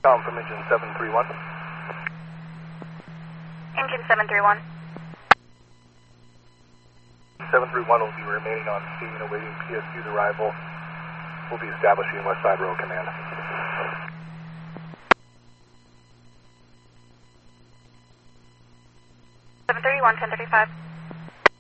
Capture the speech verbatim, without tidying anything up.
Com from engine seven three one. Engine seven three one. seven three one will be remaining on scene awaiting P S U's arrival. We'll be establishing West Side Road Command. seven three one, ten thirty-five.